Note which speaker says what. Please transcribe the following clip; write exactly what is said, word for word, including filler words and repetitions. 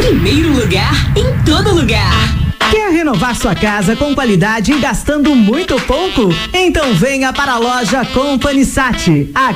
Speaker 1: primeiro lugar em todo lugar.
Speaker 2: Quer renovar sua casa com qualidade e gastando muito pouco? Então venha para a loja Company Sat.